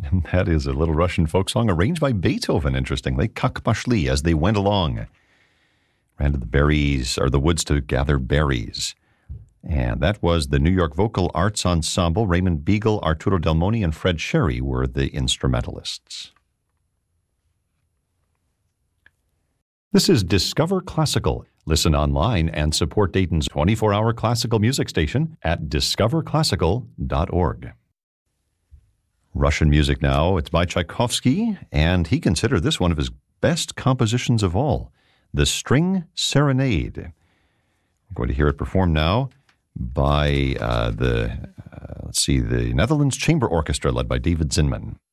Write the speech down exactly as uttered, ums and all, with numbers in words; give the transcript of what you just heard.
And that is a little Russian folk song arranged by Beethoven, interestingly. Как пошли, as they went along. Ran to the berries, or the woods to gather berries. And that was the New York Vocal Arts Ensemble. Raymond Beagle, Arturo Delmoni, and Fred Sherry were the instrumentalists. This is Discover Classical. Listen online and support Dayton's twenty-four hour classical music station at discover classical dot org. Russian music now. It's by Tchaikovsky, and he considered this one of his best compositions of all, the String Serenade. We're going to hear it performed now by uh, the, uh, let's see, the Netherlands Chamber Orchestra led by David Zinman.